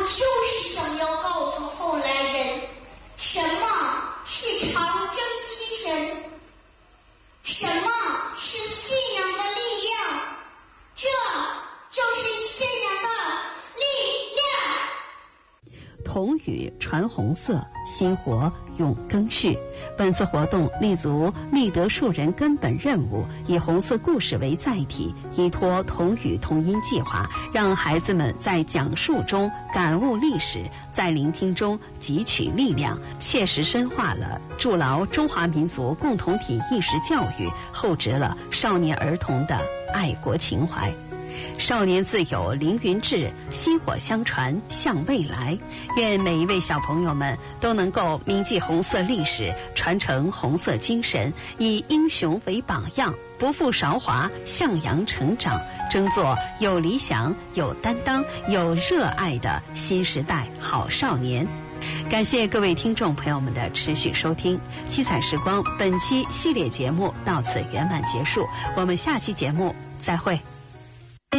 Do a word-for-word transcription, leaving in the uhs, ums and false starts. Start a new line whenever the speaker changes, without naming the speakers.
就是想要告诉后来人，什么是长征七神，什么是信仰的力量，这就是信仰的力量。
童语传红色，薪火永更续。本次活动立足立德树人根本任务，以红色故事为载体，依托童语童音计划，让孩子们在讲述中感悟历史，在聆听中汲取力量，切实深化了筑牢中华民族共同体意识教育，厚植了少年儿童的爱国情怀。少年自有凌云志，薪火相传向未来。愿每一位小朋友们都能够铭记红色历史，传承红色精神，以英雄为榜样，不负韶华，向阳成长，争做有理想、有担当、有热爱的新时代好少年。感谢各位听众朋友们的持续收听，七彩时光本期系列节目到此圆满结束，我们下期节目再会。